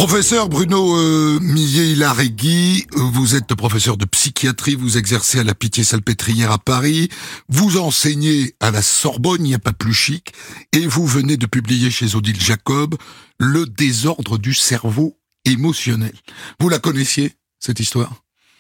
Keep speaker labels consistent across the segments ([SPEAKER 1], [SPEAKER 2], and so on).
[SPEAKER 1] Professeur Bruno Millet-Larrégui, vous êtes professeur de psychiatrie, vous exercez à la Pitié-Salpêtrière à Paris, vous enseignez à la Sorbonne, il n'y a pas plus chic, et vous venez de publier chez Odile Jacob « Le désordre du cerveau émotionnel ». Vous la connaissiez, cette histoire ?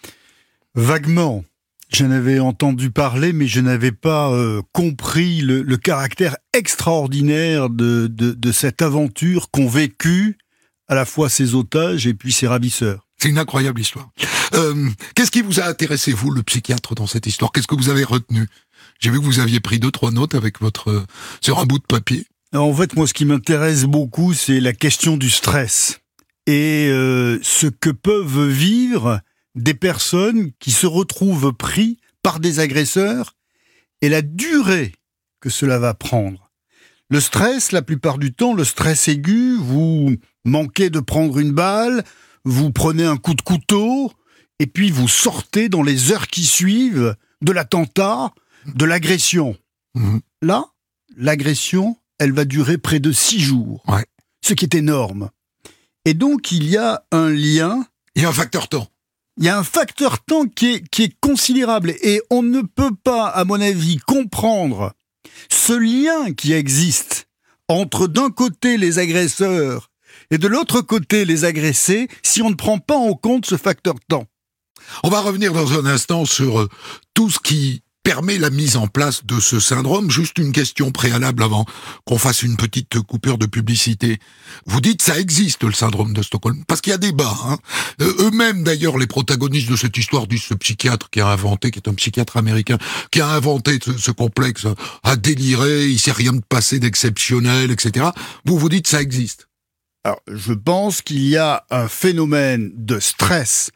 [SPEAKER 2] Vaguement. J'en avais entendu parler, mais je n'avais pas compris le caractère extraordinaire de cette aventure qu'ont vécu à la fois ses otages et puis ses ravisseurs.
[SPEAKER 1] C'est une incroyable histoire. Qu'est-ce qui vous a intéressé, vous, le psychiatre, dans cette histoire ? Qu'est-ce que vous avez retenu ? J'ai vu que vous aviez pris 2-3 notes avec sur un bout de papier.
[SPEAKER 2] En fait, moi, ce qui m'intéresse beaucoup, c'est la question du stress et ce que peuvent vivre des personnes qui se retrouvent pris par des agresseurs et la durée que cela va prendre. Le stress, la plupart du temps, le stress aigu, vous manquez de prendre une balle, vous prenez un coup de couteau, et puis vous sortez dans les heures qui suivent de l'attentat, de l'agression.
[SPEAKER 1] Mmh.
[SPEAKER 2] Là, l'agression, elle va durer près de 6 jours,
[SPEAKER 1] Ouais.
[SPEAKER 2] Ce qui est énorme. Et donc, il y a un lien.
[SPEAKER 1] Il y a un facteur temps.
[SPEAKER 2] Il y a un facteur temps qui est considérable et on ne peut pas, à mon avis, comprendre ce lien qui existe entre d'un côté les agresseurs et de l'autre côté les agressés si on ne prend pas en compte ce facteur temps.
[SPEAKER 1] On va revenir dans un instant sur tout ce qui permet la mise en place de ce syndrome. Juste une question préalable avant qu'on fasse une petite coupure de publicité. Vous dites ça existe, le syndrome de Stockholm, parce qu'il y a débat. Eux-mêmes, d'ailleurs, les protagonistes de cette histoire disent ce psychiatre qui a inventé, qui est un psychiatre américain, qui a inventé ce complexe, a déliré, il sait rien de passé d'exceptionnel, etc. Vous dites ça existe.
[SPEAKER 2] Alors, je pense qu'il y a un phénomène de stress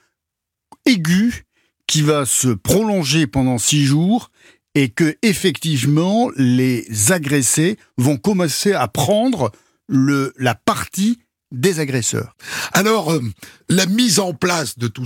[SPEAKER 2] aigu qui va se prolonger pendant 6 jours et que, effectivement, les agressés vont commencer à prendre la partie des agresseurs.
[SPEAKER 1] Alors, la mise en place de tout